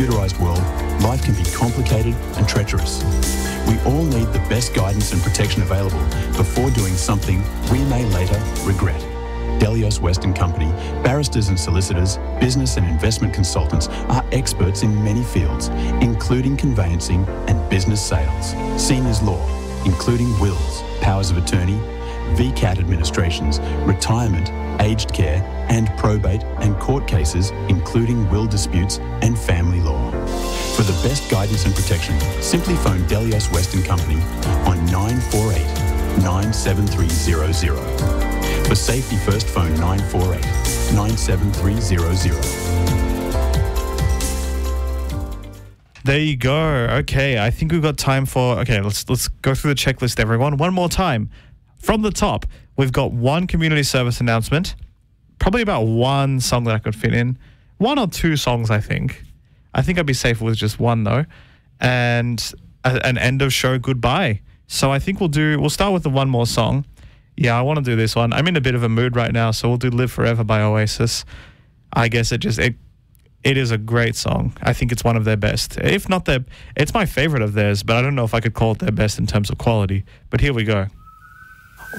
computerised world, life can be complicated and treacherous. We all need the best guidance and protection available before doing something we may later regret. Delios West & Company, barristers and solicitors, business and investment consultants are experts in many fields, including conveyancing and business sales, seniors law, including wills, powers of attorney, VCAT administrations, retirement, aged care, and probate and court cases, including will disputes and family law. For the best guidance and protection, simply phone Delios West & Company on 948 97300. For safety first, phone 948 97300. There you go. Okay, I think we've got time for... Okay, let's go through the checklist, everyone. One more time. From the top, we've got one community service announcement, probably about one song that I could fit in. One or two songs, I think. I think I'd be safer with just one, though. And an end of show goodbye. So I think we'll start with the one more song. Yeah, I want to do this one. I'm in a bit of a mood right now, so we'll do Live Forever by Oasis. I guess it is a great song. I think it's one of their best. If not it's my favorite of theirs, but I don't know if I could call it their best in terms of quality. But here we go.